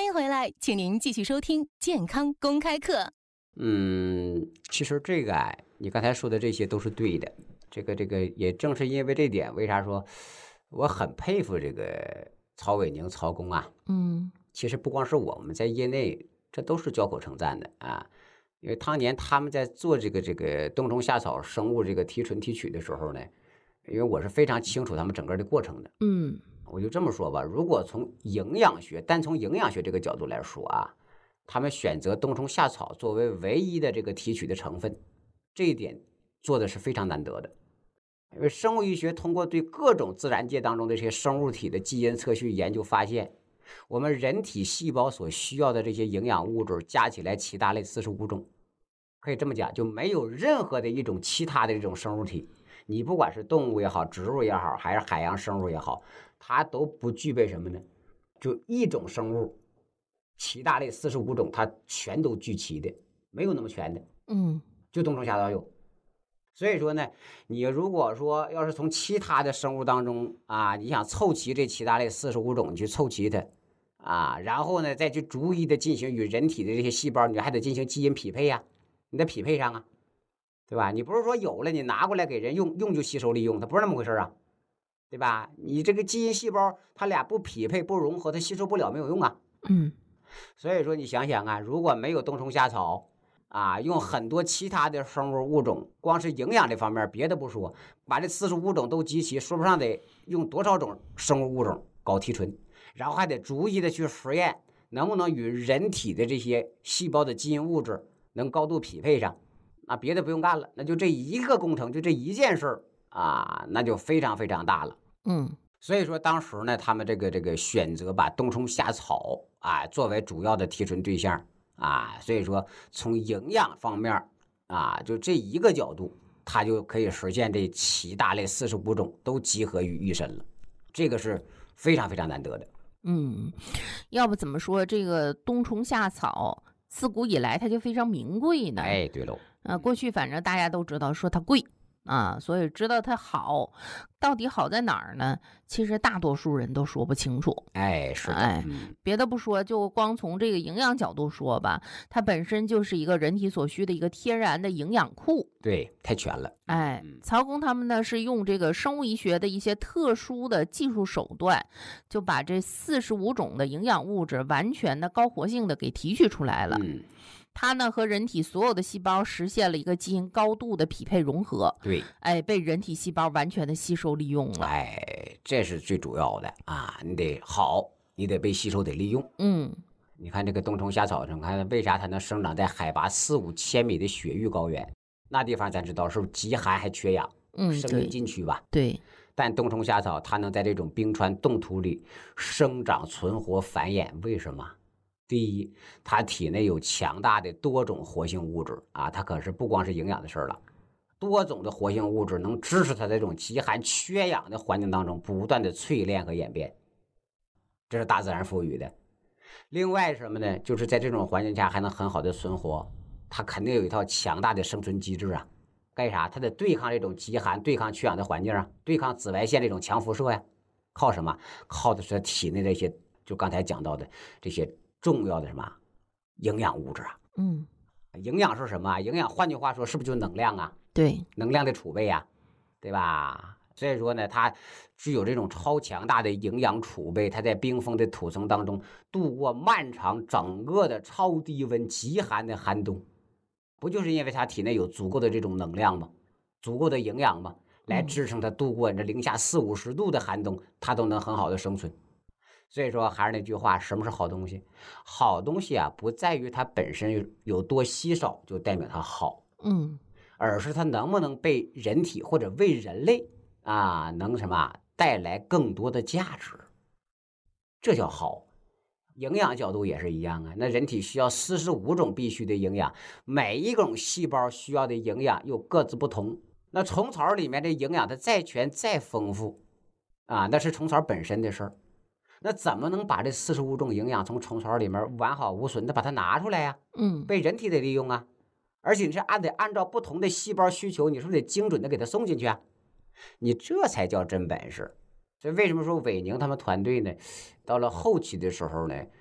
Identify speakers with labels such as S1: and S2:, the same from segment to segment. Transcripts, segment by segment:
S1: 迎回来，请您继续收听健康公开课。
S2: 其实这个你刚才说的这些都是对的。这个也正是因为这点，为啥说我很佩服这个曹伟宁曹工啊？其实不光是我们在业内，这都是交口称赞的啊。因为当年他们在做这个冬虫夏草生物这个提纯提取的时候呢，因为我是非常清楚他们整个的过程的。我就这么说吧，如果从营养学，单从营养学这个角度来说啊，他们选择冬虫夏草作为唯一的这个提取的成分，这一点做的是非常难得的。因为生物医学通过对各种自然界当中的这些生物体的基因测序研究发现，我们人体细胞所需要的这些营养物质加起来七大类45种，可以这么讲，就没有任何的一种其他的这种生物体，你不管是动物也好，植物也好，还是海洋生物也好，它都不具备什么呢？就一种生物七大类45种，它全都聚齐的，没有那么全的。就冬虫夏草有。所以说呢，你如果说要是从其他的生物当中啊，你想凑齐这七大类45种，你去凑齐它啊，然后呢再去逐一的进行与人体的这些细胞，你还得进行基因匹配呀，你得匹配上啊，对吧？你不是说有了你拿过来给人用就吸收利用，它不是那么回事啊，对吧？你这个基因细胞它俩不匹配不融合，它吸收不了没有用啊。所以说你想想啊，如果没有冬虫夏草啊，用很多其他的生物物种，光是营养这方面别的不说，把这45种都集齐，说不上得用多少种生物物种搞提纯，然后还得逐一的去实验，能不能与人体的这些细胞的基因物质能高度匹配上，那别的不用干了，那就这一个工程，就这一件事啊，那就非常非常大了。所以说当时呢，他们这个选择把冬虫夏草啊作为主要的提纯对象啊，所以说从营养方面啊，就这一个角度，它就可以实现这七大类45种都集合于一身了，这个是非常非常难得的。
S3: 要不怎么说这个冬虫夏草自古以来它就非常名贵呢？
S2: 对喽。
S3: 过去反正大家都知道说它贵啊，所以知道它好，到底好在哪儿呢？其实大多数人都说不清楚。
S2: 是的。
S3: 别的不说，就光从这个营养角度说吧，它本身就是一个人体所需的一个天然的营养库。
S2: 对，太全了。
S3: 曹工他们呢是用这个生物医学的一些特殊的技术手段，就把这45种的营养物质完全的高活性的给提取出来了。它呢和人体所有的细胞实现了一个基因高度的匹配融合，
S2: 对，
S3: 被人体细胞完全的吸收利用了。
S2: 这是最主要的啊！你得好，你得被吸收得利用。你看这个冬虫夏草，你看为啥它能生长在海拔4、5千米的雪域高原？那地方咱知道是不是极寒还缺氧，生命禁区吧？
S3: 对。
S2: 但冬虫夏草它能在这种冰川冻土里生长、存活、繁衍，为什么？第一，它体内有强大的多种活性物质啊，它可是不光是营养的事了，多种的活性物质能支持它在这种极寒缺氧的环境当中不断的淬炼和演变，这是大自然赋予的。另外什么呢？就是在这种环境下还能很好的存活，它肯定有一套强大的生存机制啊。干啥？它得对抗这种极寒、对抗缺氧的环境啊，对抗紫外线这种强辐射呀。靠什么？靠的是体内这些，就刚才讲到的这些重要的什么营养物质啊。营养是什么？营养换句话说是不是就是能量啊？
S3: 对，
S2: 能量的储备啊，对吧？所以说呢，它具有这种超强大的营养储备，它在冰封的土层当中度过漫长整个的超低温极寒的寒冬，不就是因为它体内有足够的这种能量吗？足够的营养吗？来支撑它度过这零下40、50度的寒冬，它都能很好的生存。所以说还是那句话，什么是好东西？好东西啊，不在于它本身有多稀少就代表它好，而是它能不能被人体或者为人类啊能什么带来更多的价值，这叫好。营养角度也是一样啊，那人体需要45种必须的营养，每一种细胞需要的营养又各自不同。那虫草里面的营养它再全再丰富啊，那是虫草本身的事儿。那怎么能把这45种营养从虫草里面完好无损的把它拿出来呀？被人体得利用啊，而且你是得按照不同的细胞需求，你是不是得精准的给它送进去啊？你这才叫真本事。所以为什么说伟宁他们团队呢，到了后期的时候呢，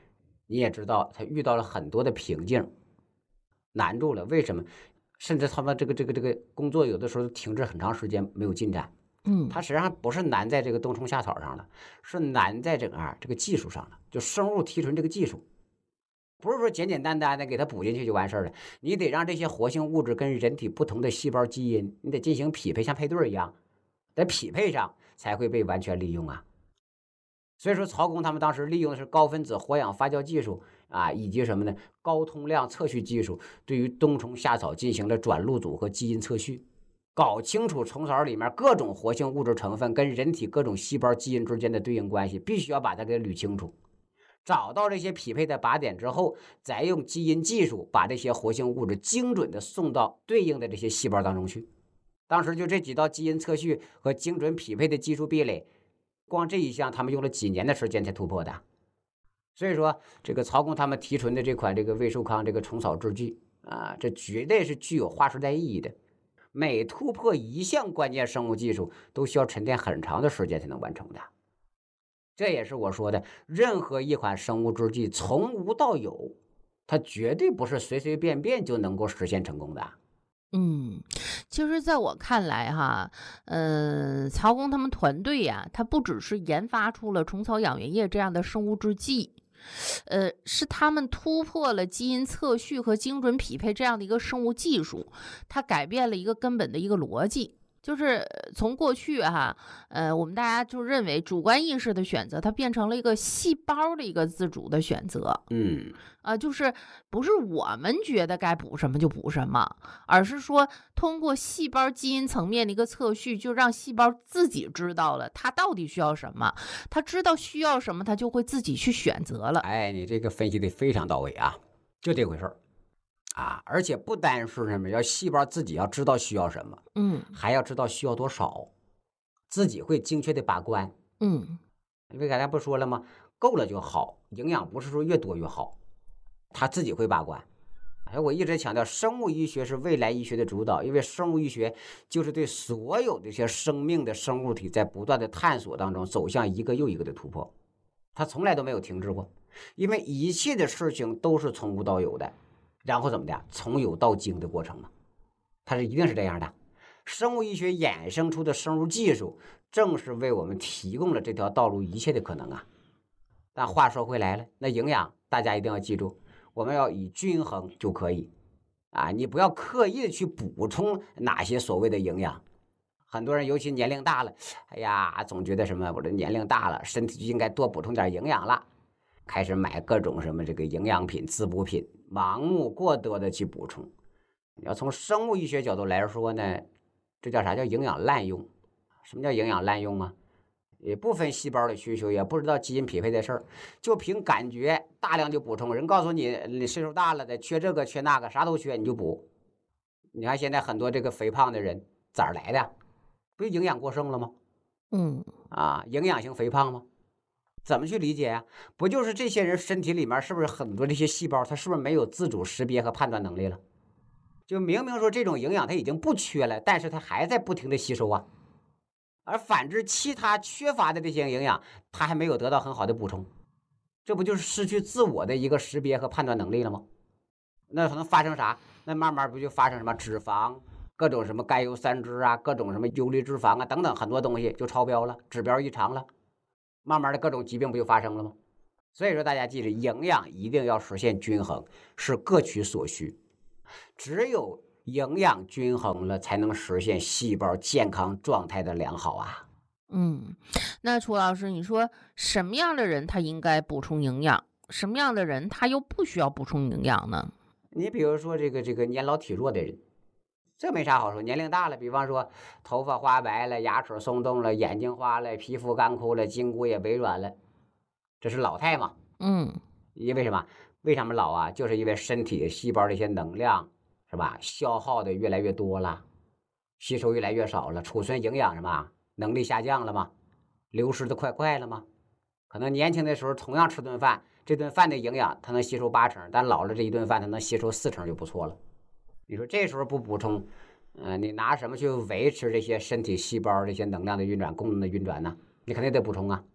S2: 你也知道他遇到了很多的瓶颈，难住了。为什么？甚至他们这个工作有的时候停滞很长时间没有进展。它实际上不是难在这个冬虫夏草上了，是难在这个技术上了，就生物提纯这个技术，不是说简简单单的给它补进去就完事儿了，你得让这些活性物质跟人体不同的细胞基因，你得进行匹配，像配对一样，得匹配上才会被完全利用啊。所以说曹公他们当时利用的是高分子活氧发酵技术啊，以及什么呢？高通量测序技术，对于冬虫夏草进行了转录组和基因测序，搞清楚虫草里面各种活性物质成分跟人体各种细胞基因之间的对应关系，必须要把它给捋清楚。找到这些匹配的靶点之后，再用基因技术把这些活性物质精准的送到对应的这些细胞当中去。当时就这几道基因测序和精准匹配的技术壁垒，光这一项他们用了几年的时间才突破的。所以说这个曹公他们提纯的这款这个魏寿康这个虫草制剂啊，这绝对是具有划时代意义的。每突破一项关键生物技术，都需要沉淀很长的时间才能完成的。这也是我说的，任何一款生物制剂从无到有，它绝对不是随随便便就能够实现成功的。
S3: 其实在我看来哈，曹公他们团队呀，他不只是研发出了虫草养元液这样的生物制剂，是他们突破了基因测序和精准匹配这样的一个生物技术，它改变了一个根本的一个逻辑。就是从过去我们大家就认为主观意识的选择，它变成了一个细胞的一个自主的选择。就是不是我们觉得该补什么就补什么，而是说通过细胞基因层面的一个测序，就让细胞自己知道了它到底需要什么，它知道需要什么，它就会自己去选择了。
S2: 哎，你这个分析的非常到位啊，就这回事儿。而且不单是什么，要细胞自己要知道需要什么，还要知道需要多少，自己会精确的把关。因为刚才不说了吗？够了就好，营养不是说越多越好，他自己会把关。我一直强调，生物医学是未来医学的主导，因为生物医学就是对所有这些生命的生物体在不断的探索当中走向一个又一个的突破，它从来都没有停滞过，因为一切的事情都是从无到有的。然后怎么的？从有到精的过程嘛，它是一定是这样的。生物医学衍生出的生物技术，正是为我们提供了这条道路一切的可能啊。但话说回来了，那营养大家一定要记住，我们要以均衡就可以你不要刻意的去补充哪些所谓的营养。很多人尤其年龄大了，哎呀，总觉得什么，我这年龄大了，身体就应该多补充点营养了，开始买各种什么这个营养品、滋补品，盲目过多的去补充。你要从生物医学角度来说呢，这叫啥？叫营养滥用。什么叫营养滥用啊？也不分细胞的需求，也不知道基因匹配的事儿，就凭感觉大量就补充。人告诉你，你岁数大了的，缺这个缺那个，啥都缺，你就补。你看现在很多这个肥胖的人咋儿来的？不就营养过剩了吗？营养性肥胖吗？怎么去理解啊？不就是这些人身体里面是不是很多这些细胞，它是不是没有自主识别和判断能力了？就明明说这种营养它已经不缺了，但是它还在不停的吸收啊。而反之，其他缺乏的这些营养，它还没有得到很好的补充，这不就是失去自我的一个识别和判断能力了吗？那可能发生啥？那慢慢不就发生什么脂肪，各种什么甘油三酯啊，各种什么游离脂肪啊等等很多东西就超标了，指标异常了。慢慢的各种疾病不就发生了吗？所以说大家记着，营养一定要实现均衡，是各取所需。只有营养均衡了，才能实现细胞健康状态的良好啊。
S3: 那楚老师，你说什么样的人他应该补充营养，什么样的人他又不需要补充营养呢？
S2: 你比如说这个年老体弱的人，这没啥好说。年龄大了，比方说头发花白了，牙齿松动了，眼睛花了，皮肤干枯了，筋骨也微软了，这是老态嘛。因为什么？为什么老啊？就是因为身体细胞的一些能量是吧，消耗的越来越多了，吸收越来越少了，储存营养什么能力下降了嘛，流失的快了嘛。可能年轻的时候同样吃顿饭，这顿饭的营养它能吸收8成，但老了这一顿饭它能吸收4成就不错了。你说这时候不补充，你拿什么去维持这些身体细胞这些能量的运转、功能的运转呢？你肯定得补充啊。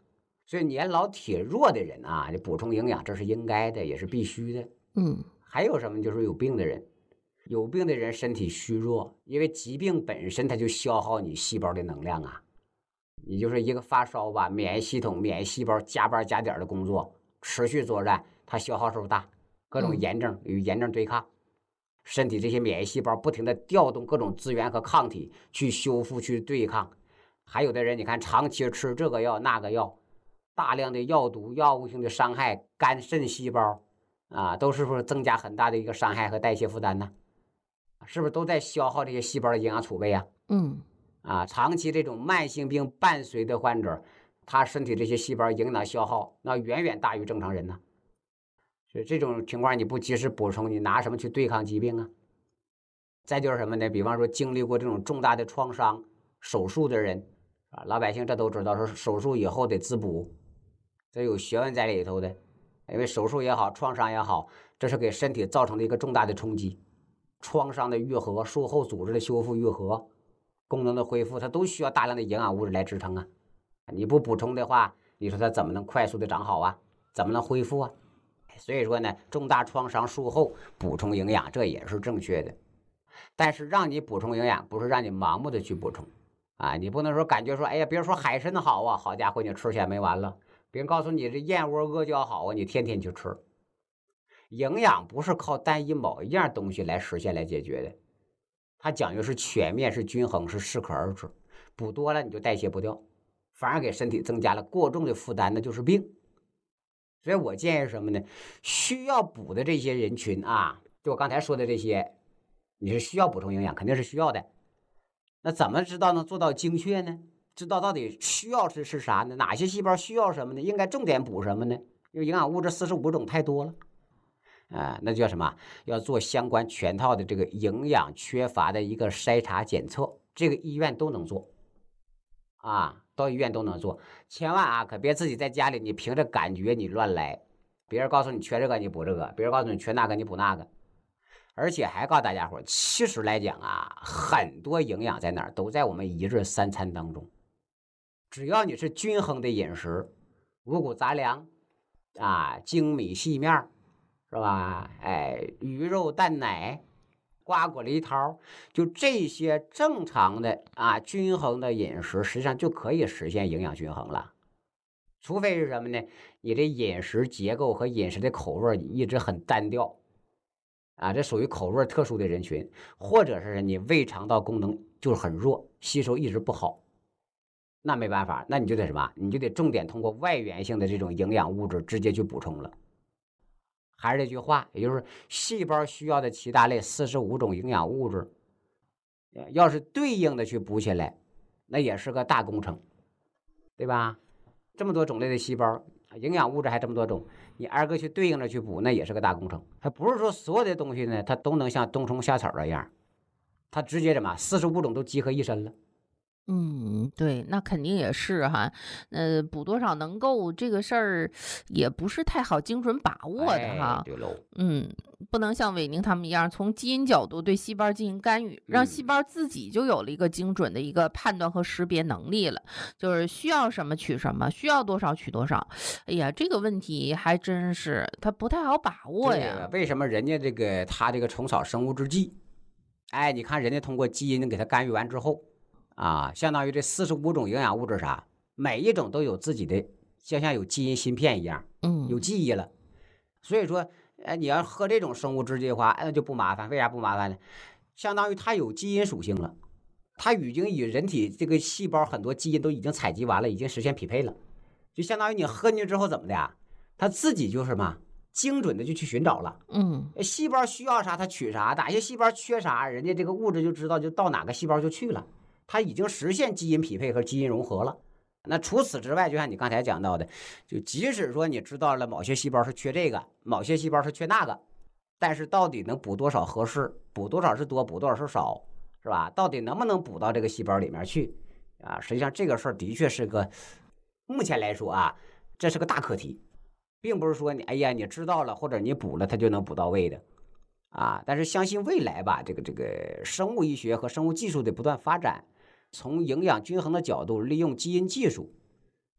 S2: 所以年老体弱的人啊，就补充营养，这是应该的，也是必须的。还有什么？就是有病的人，有病的人身体虚弱，因为疾病本身它就消耗你细胞的能量啊。你就是一个发烧吧，免疫系统、免疫细胞加班加点的工作，持续作战，它消耗是不是大？各种炎症与炎症对抗，身体这些免疫细胞不停地调动各种资源和抗体去修复、去对抗。还有的人你看长期吃这个药那个药，大量的药毒、药物性的伤害肝肾细胞啊，都是不是增加很大的一个伤害和代谢负担呢？是不是都在消耗这些细胞的营养储备啊？长期这种慢性病伴随的患者，他身体这些细胞营养消耗那远远大于正常人呢。所以这种情况你不及时补充，你拿什么去对抗疾病啊？再就是什么呢？比方说经历过这种重大的创伤、手术的人啊，老百姓这都知道，说手术以后得滋补，这有学问在里头的。因为手术也好，创伤也好，这是给身体造成了一个重大的冲击，创伤的愈合、术后组织的修复愈合、功能的恢复，它都需要大量的营养物质来支撑啊。你不补充的话，你说它怎么能快速的长好啊？怎么能恢复啊？所以说呢，重大创伤术后补充营养，这也是正确的。但是让你补充营养，不是让你盲目的去补充啊！你不能说感觉说，哎呀，别人说海参好啊，好家伙，你吃起来没完了。别人告诉你这燕窝、阿胶好啊，你天天去吃。营养不是靠单一某一样东西来实现来解决的，它讲究是全面、是均衡、是适可而止。补多了你就代谢不掉，反而给身体增加了过重的负担，那就是病。所以我建议什么呢？需要补的这些人群啊，就我刚才说的这些，你是需要补充营养，肯定是需要的。那怎么知道能做到精确呢？知道到底需要是啥呢？哪些细胞需要什么呢？应该重点补什么呢？因为营养物质45种太多了，那叫什么？要做相关全套的这个营养缺乏的一个筛查检测，这个医院都能做，到医院都能做。千万可别自己在家里你凭着感觉你乱来，别人告诉你缺这个你补这个，别人告诉你缺那个你补那个。而且还告诉大家伙，其实来讲很多营养在哪儿都在我们一日三餐当中。只要你是均衡的饮食，五谷杂粮精米细面是吧？鱼肉蛋奶、瓜果梨桃，就这些正常的均衡的饮食，实际上就可以实现营养均衡了。除非是什么呢？你的饮食结构和饮食的口味你一直很单调这属于口味特殊的人群，或者是你胃肠道功能就是很弱，吸收一直不好，那没办法，那你就得什么？你就得重点通过外源性的这种营养物质直接去补充了。还是这句话，也就是细胞需要的七大类45种营养物质，要是对应的去补起来，那也是个大工程，对吧？这么多种类的细胞，营养物质还这么多种，你挨个去对应着去补，那也是个大工程。它不是说所有的东西呢，它都能像冬虫夏草那样，它直接45种都集合一身了。
S3: 对，那肯定也是哈，补多少能够这个事儿也不是太好精准把握的哈。
S2: 对喽。
S3: 不能像伟宁他们一样从基因角度对细胞进行干预，让细胞自己就有了一个精准的一个判断和识别能力了，就是需要什么取什么，需要多少取多少。哎呀，这个问题还真是它不太好把握呀。
S2: 为什么人家他这个虫草生物制剂，你看人家通过基因给它干预完之后相当于这45种营养物质每一种都有自己的像有基因芯片一样，有记忆了。所以说你要喝这种生物制剂的话，那就不麻烦。为啥不麻烦呢？相当于它有基因属性了，它已经与人体这个细胞很多基因都已经采集完了，已经实现匹配了。就相当于你喝进去之后怎么的它自己就是精准的就去寻找了。细胞需要啥它取啥，哪些细胞缺啥，人家这个物质就知道，就到哪个细胞就去了。它已经实现基因匹配和基因融合了。那除此之外，就像你刚才讲到的，就即使说你知道了某些细胞是缺这个，某些细胞是缺那个，但是到底能补多少合适，补多少是多，补多少是少，是吧？到底能不能补到这个细胞里面去实际上这个事儿的确是个，目前来说这是个大课题，并不是说你你知道了或者你补了它就能补到位的但是相信未来这个生物医学和生物技术的不断发展，从营养均衡的角度利用基因技术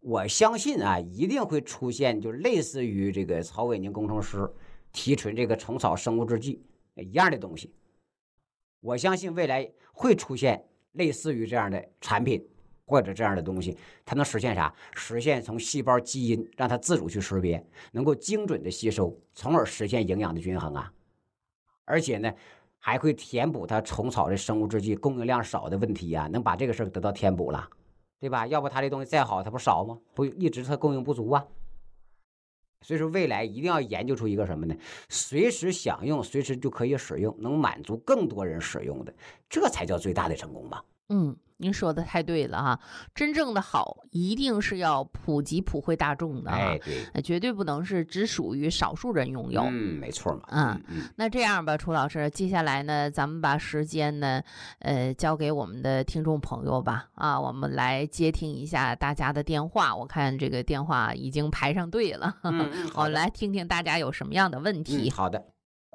S2: 我相信啊，一定会出现就类似于这个曹伟宁工程师提纯这个虫草生物制剂一样的东西。我相信未来会出现类似于这样的产品或者这样的东西，它能实现啥？实现从细胞基因让它自主去识别，能够精准的吸收，从而实现营养的均衡啊。而且呢，还会填补它虫草的生物制剂供应量少的问题啊，能把这个事儿得到填补了，对吧？要不它这东西再好，它不少吗？不一直它供应不足啊。所以说未来一定要研究出一个什么呢？随时享用，随时就可以使用，能满足更多人使用的，这才叫最大的成功吧。
S3: 您说的太对了哈，真正的好一定是要普及普惠大众的哈，
S2: 对，
S3: 绝对不能是只属于少数人拥有。
S2: 没错嘛。
S3: 那这样吧，楚老师，接下来呢，咱们把时间呢，交给我们的听众朋友吧。我们来接听一下大家的电话。我看这个电话已经排上队了，我来听听大家有什么样的问题。
S2: 好的。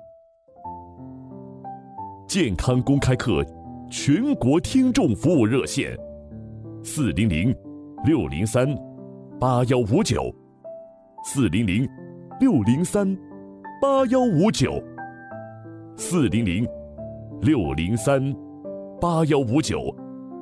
S4: 健康公开课全国听众服务热线400-603-8159，400-603-8159。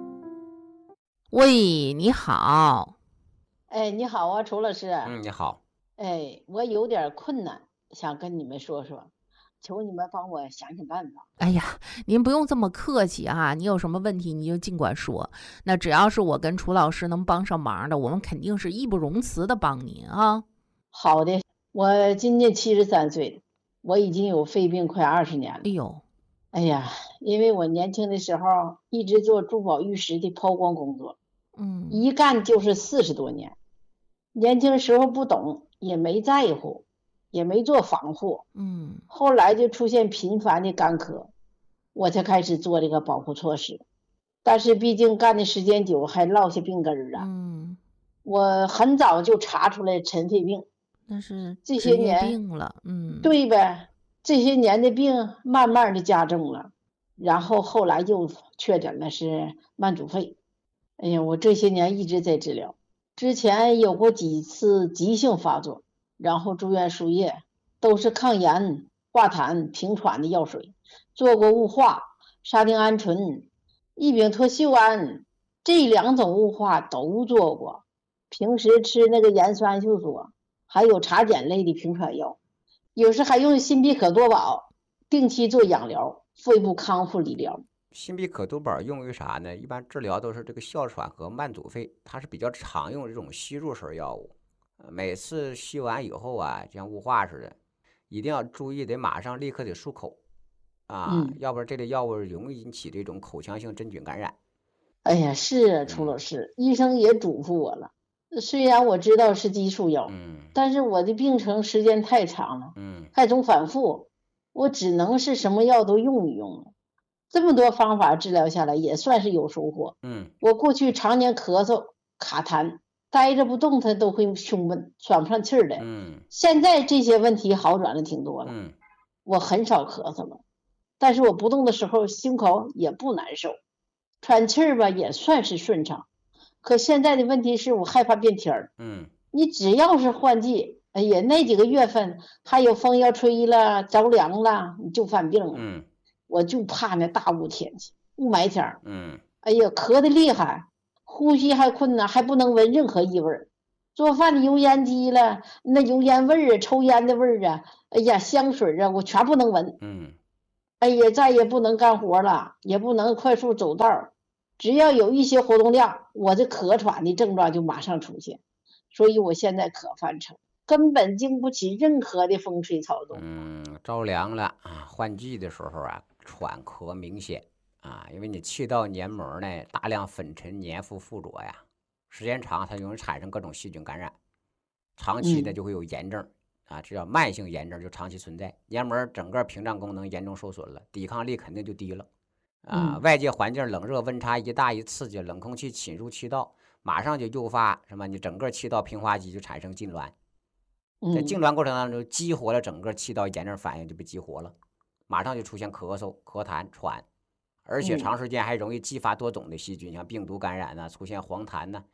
S3: 喂，你好。
S5: 你好啊，楚老师。
S2: 你好。
S5: 我有点困难，想跟你们说说，求你们帮我想想办法。
S3: 哎呀，您不用这么客气啊，你有什么问题你就尽管说，那只要是我跟楚老师能帮上忙的，我们肯定是义不容辞的帮您啊。
S5: 好的，我今年73岁，我已经有肺病快20年了。哎呀，因为我年轻的时候一直做珠宝玉石的抛光工作，一干就是40多年。年轻时候不懂，也没在乎，也没做防护，后来就出现频繁的干咳，我才开始做这个保护措施。但是毕竟干的时间久，还落下病根儿了。我很早就查出来尘肺病，
S3: 那是
S5: 这些年
S3: 病了，
S5: 对呗，这些年的病慢慢的加重了，然后后来又确诊了是慢阻肺。哎呀，我这些年一直在治疗，之前有过几次急性发作，然后住院输液，都是抗炎、化痰、平喘的药水，做过雾化、沙丁胺醇、异丙脱溴胺，这2种雾化都做过。平时吃那个盐酸溴索，还有茶碱类的平喘药，有时还用辛必可多宝，定期做养疗、肺部康复理疗。
S2: 辛必可多宝用于啥呢？一般治疗都是这个哮喘和慢阻肺，它是比较常用这种吸入式药物。每次吸完以后啊，就像雾化似的，一定要注意，得马上立刻得漱口要不然这类药物容易引起这种口腔性真菌感染。
S5: 哎呀，是啊，楚老师，医生也嘱咐我了。虽然我知道是激素药，但是我的病程时间太长了，还总反复，我只能是什么药都用一用了。这么多方法治疗下来，也算是有收获。我过去常年咳嗽、卡痰，待着不动弹都会胸闷、喘不上气儿来。现在这些问题好转了挺多了。我很少咳嗽了，但是我不动的时候胸口也不难受，喘气儿吧也算是顺畅。可现在的问题是我害怕变天儿。你只要是换季，哎呀，那几个月份还有风要吹了、着凉了，你就犯病了。我就怕那大雾天气、雾霾天儿。哎呀，咳得厉害，呼吸还困难，还不能闻任何异味。做饭的油烟机了，那油烟味儿啊，抽烟的味儿啊，哎呀，香水啊，我全不能闻。哎呀，再也不能干活了，也不能快速走道，只要有一些活动量，我这咳喘的症状就马上出现。所以我现在可犯愁，根本经不起任何的风吹草动。
S2: 着凉了换季的时候喘咳明显因为你气道黏膜呢大量粉尘粘附附着呀，时间长它容易产生各种细菌感染，长期的就会有炎症这叫慢性炎症，就长期存在，黏膜整个屏障功能严重受损了，抵抗力肯定就低了外界环境冷热温差一大一刺激，冷空气侵入气道，马上就诱发什么？你整个气道平滑肌就产生痉挛，在痉挛过程当中激活了整个气道炎症反应就被激活了，马上就出现咳嗽、咳痰、喘，而且长时间还容易激发多种的细菌，像病毒感染出现黄痰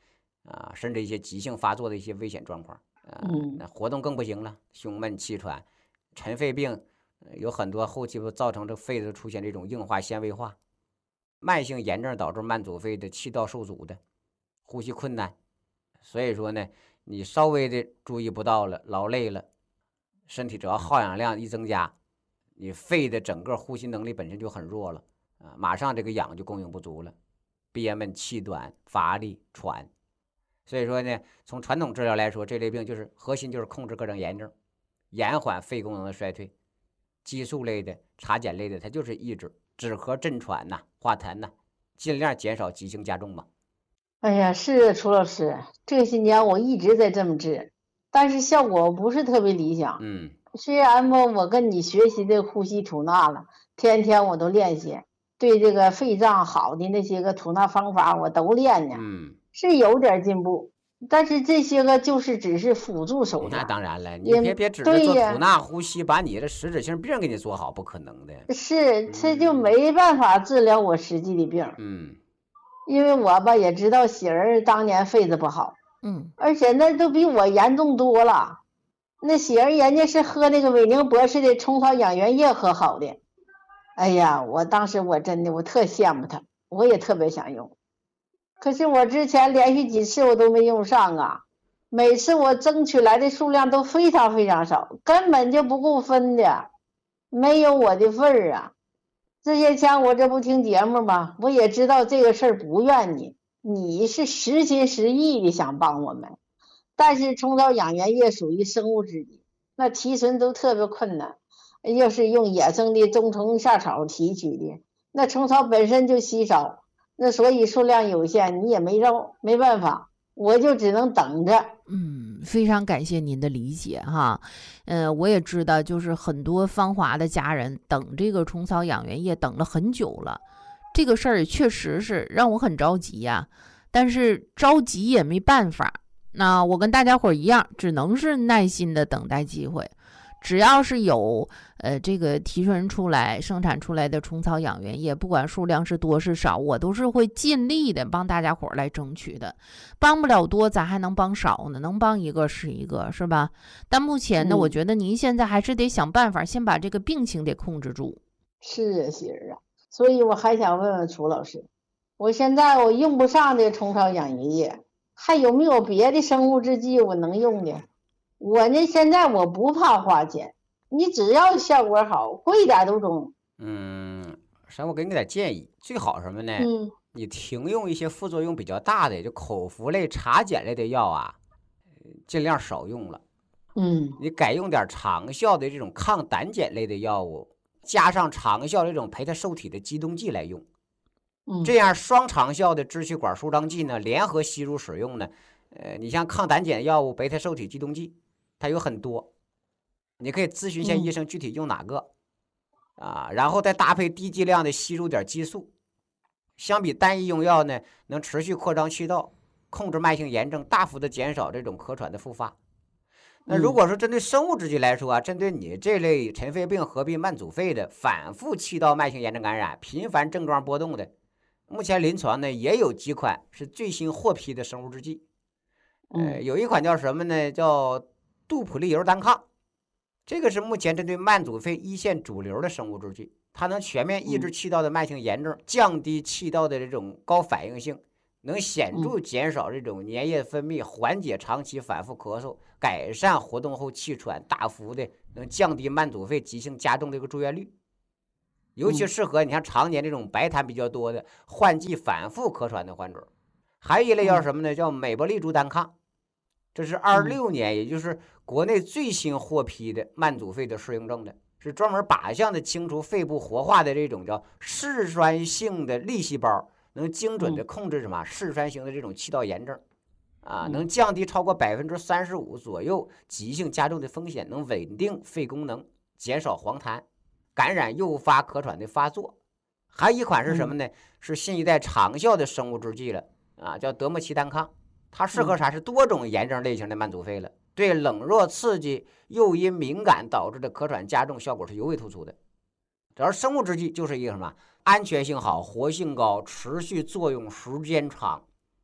S2: 甚至一些急性发作的一些危险状况那活动更不行了，胸闷气喘，尘肺病有很多后期造成这肺子出现这种硬化纤维化，慢性炎症导致慢阻肺的气道受阻的，呼吸困难。所以说呢，你稍微的注意不到了，劳累了，身体只要耗氧量一增加，你肺的整个呼吸能力本身就很弱了马上这个氧就供应不足了，憋闷气短乏力喘。所以说呢，从传统治疗来说，这类病就是核心就是控制各种炎症，延缓肺功能的衰退。激素类的茶碱类的它就是抑制，止咳镇喘化痰尽量减少急性加重嘛。
S5: 哎呀，是楚老师，这些年我一直在这么治，但是效果不是特别理想。虽然吧，我跟你学习的呼吸吐纳了，天天我都练习，对这个肺脏好的那些个吐纳方法我都练呢，是有点进步。但是这些个就是只是辅助手段。
S2: 那当然了，你别指着做吐纳呼吸把你的实质性病给你做好，不可能的。
S5: 是，这就没办法治疗我实际的病。因为我吧也知道喜儿当年肺子不好，而且那都比我严重多了。那喜儿人家是喝那个韦宁博士的虫草养元液喝好的。哎呀，我当时我真的我特羡慕他，我也特别想用。可是我之前连续几次我都没用上每次我争取来的数量都非常非常少，根本就不够分的，没有我的份儿之前像我这不听节目吗？我也知道这个事儿不怨你是实心实意的想帮我们，但是虫草养元液属于生物制剂，那提纯都特别困难，又是用野生的中虫夏草提取的，那虫草本身就稀少，那所以数量有限，你也没办法，我就只能等着。
S3: 非常感谢您的理解哈。我也知道，就是很多芳华的家人等这个虫草养元液等了很久了，这个事儿确实是让我很着急但是着急也没办法。那我跟大家伙一样，只能是耐心的等待机会。只要是有这个提纯出来生产出来的虫草养元液，不管数量是多是少，我都是会尽力的帮大家伙来争取的。帮不了多，咱还能帮少呢？能帮一个是一个，是吧？但目前呢，我觉得您现在还是得想办法，先把这个病情得控制住。
S5: 是喜儿所以我还想问问楚老师，我现在我用不上这虫草养元液，还有没有别的生物制剂我能用的？我呢，现在我不怕花钱，你只要效果好，贵点都中。
S2: 我给你点建议，最好什么呢？你停用一些副作用比较大的，就口服类、茶碱类的药尽量少用了。你改用点长效的这种抗胆碱类的药物，加上长效的这种培它受体的激动剂来用。这样双长效的支气管舒张剂呢，联合吸入使用呢，你像抗胆碱药物、培它受体激动剂。它有很多，你可以咨询一下医生具体用哪个然后再搭配低剂量的吸入点激素。相比单一用药呢，能持续扩张气道，控制慢性炎症，大幅的减少这种咳喘的复发。那如果说针对生物制剂来说针对你这类尘肺病合并慢阻肺的反复气道慢性炎症感染、频繁症状波动的，目前临床呢也有几款是最新获批的生物制剂。有一款叫什么呢？叫杜普利尤单抗，这个是目前针对慢阻肺一线主流的生物制剂，它能全面抑制气道的慢性炎症，降低气道的这种高反应性，能显著减少这种粘液分泌，缓解长期反复咳嗽，改善活动后气喘，大幅的能降低慢阻肺急性加重的一个住院率。尤其适合你像常年这种白痰比较多的换季反复咳喘的患者。还有一类叫什么呢？叫美波利珠单抗，这是26年，也就是国内最新获批的慢阻肺的适应症的，是专门靶向的清除肺部活化的这种叫嗜酸性的粒细胞，能精准的控制什么嗜酸型的这种气道炎症能降低超过35%左右急性加重的风险，能稳定肺功能，减少黄痰、感染诱发咳喘的发作。还有一款是什么呢？是新一代长效的生物制剂了叫德莫奇单抗。它适合啥？是多种炎症类型的慢阻肺了，对冷热刺激、诱因敏感导致的咳喘加重效果是尤为突出的。只要生物制剂就是一个什么安全性好、活性高、持续作用时间长，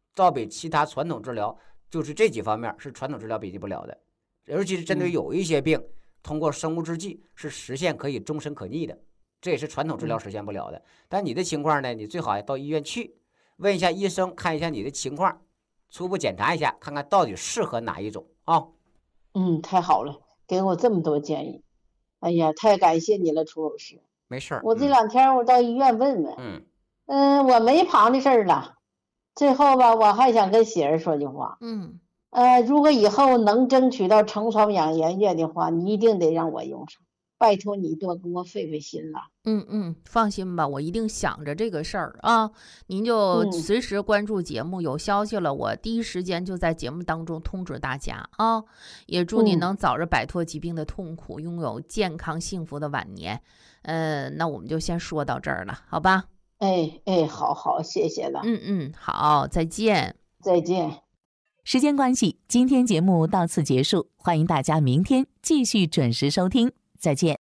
S2: 倒比其他传统治疗，就是这几方面是传统治疗比不了的，尤其是针对有一些病，通过生物制剂是实现可以终身可逆的，这也是传统治疗实现不了的。但你的情况呢，你最好到医院去问一下医生，看一下你的情况，初步检查一下，看看到底适合哪一种啊。
S5: 太好了，给我这么多建议，哎呀，太感谢你了，楚老师。
S2: 没事，
S5: 我这2天我到医院问问。我没旁的事儿了。最后吧，我还想跟喜儿说句话。如果以后能争取到成床养颜液的话，你一定得让我用上，拜托你多给我费费心了。
S3: 放心吧，我一定想着这个事儿啊。您就随时关注节目，有消息了，我第一时间就在节目当中通知大家啊。也祝你能早日摆脱疾病的痛苦，拥有健康幸福的晚年。那我们就先说到这儿了，好吧？
S5: 好，谢谢了。
S3: 好，再见。
S5: 再见。
S1: 时间关系，今天节目到此结束，欢迎大家明天继续准时收听，再见。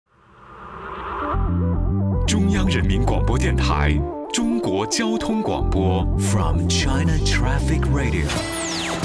S4: 中央人民广播电台中国交通广播
S6: From China Traffic Radio